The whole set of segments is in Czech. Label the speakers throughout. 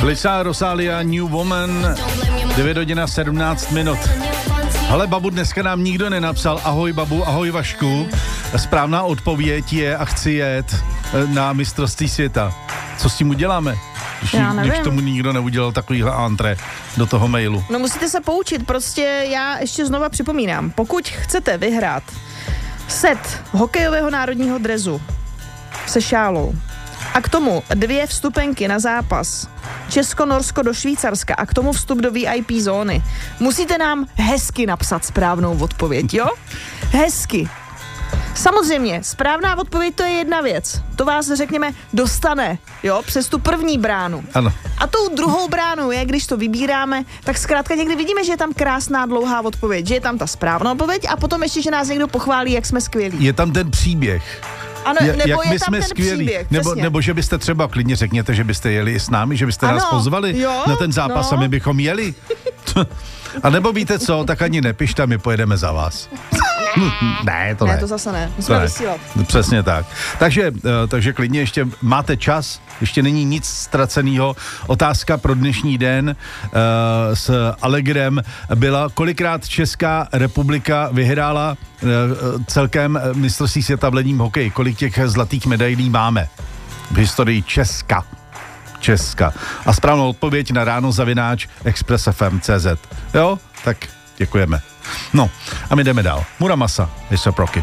Speaker 1: Lisa Rosalia, New Woman, 9 hodin 17 minut. Hele, babu, dneska nám nikdo nenapsal ahoj babu, ahoj Vašku. Správná odpověď je a chci jet na mistrovství světa. Co s tím uděláme? Když tomu nikdo neudělal takovýhle antré do toho mailu.
Speaker 2: No musíte se poučit, prostě já ještě znova připomínám, pokud chcete vyhrát set hokejového národního dresu se šálou a k tomu 2 vstupenky na zápas Česko-Norsko do Švýcarska a k tomu vstup do VIP zóny, musíte nám hezky napsat správnou odpověď, jo? Hezky. Samozřejmě, správná odpověď to je jedna věc. To vás, řekněme, dostane, jo, přes tu první bránu.
Speaker 1: Ano.
Speaker 2: A tou druhou bránou je, když to vybíráme, tak zkrátka někdy vidíme, že je tam krásná dlouhá odpověď, že je tam ta správná odpověď a potom ještě, že nás někdo pochválí, jak jsme skvělí.
Speaker 1: Je tam ten příběh.
Speaker 2: Ano, nebo je tam ten příběh,
Speaker 1: nebo že byste třeba, klidně řekněte, že byste jeli i s námi, že byste nás pozvali na ten zápas a my bychom jeli. A nebo víte co, tak ani nepište, my pojedeme za vás. Ne, to ne.
Speaker 2: Ne, to zase ne. Musíme vysílat.
Speaker 1: Přesně tak. Takže klidně ještě máte čas, ještě není nic ztraceného. Otázka pro dnešní den s Allegrem byla, kolikrát Česká republika vyhrála celkem mistrovství světa v ledním hokeji. Kolik těch zlatých medailí máme v historii Česka. A správnou odpověď na ráno@expressfm.cz. Jo? Tak děkujeme. No, a my jdeme dál. Muramasa, A$AP Rocky.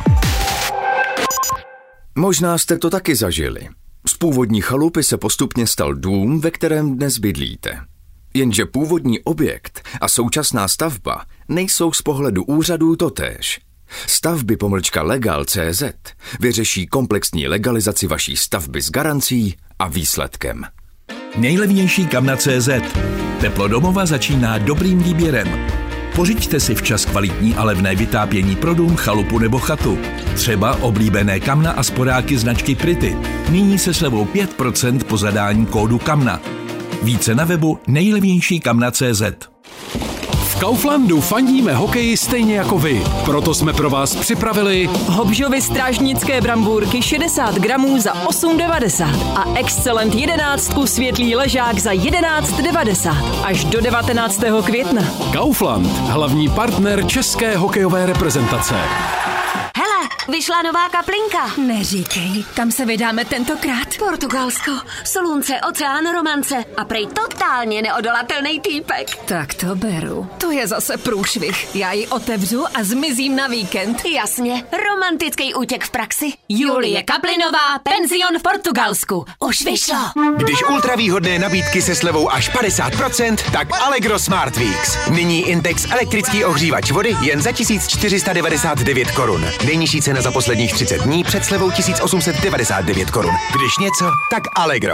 Speaker 3: Možná jste to taky zažili. Z původní chalupy se postupně stal dům, ve kterém dnes bydlíte. Jenže původní objekt a současná stavba nejsou z pohledu úřadů totéž. Stavby-legal.cz vyřeší komplexní legalizaci vaší stavby s garancí a výsledkem.
Speaker 4: Nejlevnější kamna.cz. Teplo domova začíná dobrým výběrem. Pořiďte si včas kvalitní a levné vytápění pro dům, chalupu nebo chatu. Třeba oblíbené kamna a sporáky značky Pretty. Nyní se slevou 5% po zadání kódu kamna. Více na webu nejlevnější kamna.cz.
Speaker 5: V Kauflandu fandíme hokeji stejně jako vy. Proto jsme pro vás připravili
Speaker 6: Hobžovy strážnické brambůrky 60 gramů za 8,90 a Excellent 11 světlý ležák za 11,90 až do 19. května.
Speaker 5: Kaufland, hlavní partner české hokejové reprezentace.
Speaker 7: Hele, vyšla nová kaplinka.
Speaker 6: Neříkej, kam se vydáme tentokrát?
Speaker 7: Portugalsko, slunce, oceán, romance a prej totálně neodolatelný týpek.
Speaker 6: Tak to beru. To je zase průšvih. Já ji otevřu a zmizím na víkend.
Speaker 7: Jasně, romantický útěk v praxi. Julie Kaplinová, penzion v Portugalsku. Už vyšlo.
Speaker 8: Když ultravýhodné nabídky se slevou až 50%, tak Allegro Smart Weeks. Nyní Intex elektrický ohřívač vody jen za 1499 korun. Nejnižší cena za posledních 30 dní před slevou 1899 korun. Když něco, tak Allegro.